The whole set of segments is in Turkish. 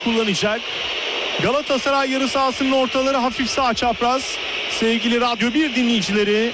kullanacak. Galatasaray yarı sahasının ortaları hafif sağ çapraz. Sevgili Radyo 1 dinleyicileri,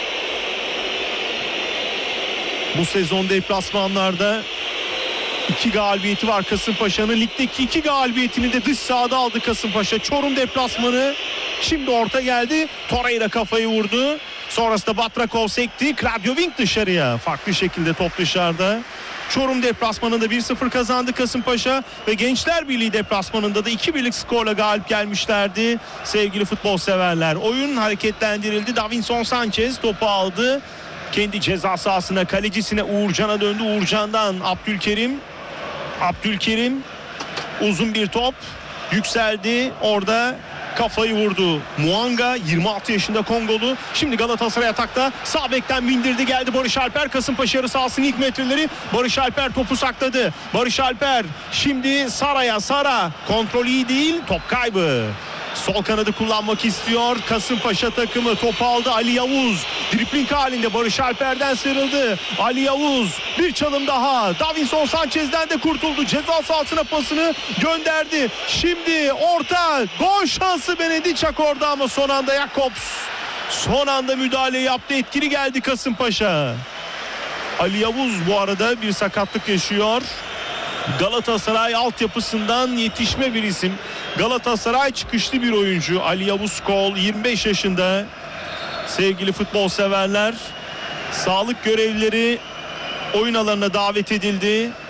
bu sezon deplasmanlarda 2 galibiyeti var Kasımpaşa'nın. Ligdeki 2 galibiyetini de dış sahada aldı Kasımpaşa. Çorum deplasmanı. Şimdi orta geldi. Torreira kafayı vurdu. Sonrasında Batrakov sekti. Kradjovink dışarıya. Farklı şekilde top dışarıda. Çorum deplasmanında 1-0 kazandı Kasımpaşa ve Gençler Birliği deplasmanında da 2-1'lik skorla galip gelmişlerdi sevgili futbol severler. Oyun hareketlendirildi. Davinson Sanchez topu aldı. Kendi ceza sahasına, kalecisine Uğurcan'a döndü. Uğurcan'dan Abdülkerim uzun bir top yükseldi. Orada kafayı vurdu. Muanga 26 yaşında Kongolu. Şimdi Galatasaray atakta. Sağ bekten bindirdi, geldi Barış Alper. Kasımpaşa yarı sahasının ilk metreleri. Barış Alper topu sakladı. Barış Alper şimdi Sara kontrol iyi değil. Top kaybı. Sol kanadı kullanmak istiyor Kasımpaşa takımı. Topu aldı Ali Yavuz. Dripling halinde Barış Alper'den sıyrıldı. Ali Yavuz bir çalım daha. Davinson Sanchez'den de kurtuldu. Ceza sahasına pasını gönderdi. Şimdi orta gol şansı Benediçak orada ama son anda Jakobs. Son anda müdahale yaptı. Etkili geldi Kasımpaşa. Ali Yavuz bu arada bir sakatlık yaşıyor. Galatasaray altyapısından yetişme bir isim. Galatasaray çıkışlı bir oyuncu. Ali Yavuz Kol 25 yaşında. Sevgili futbol severler, sağlık görevlileri oyun alanına davet edildi.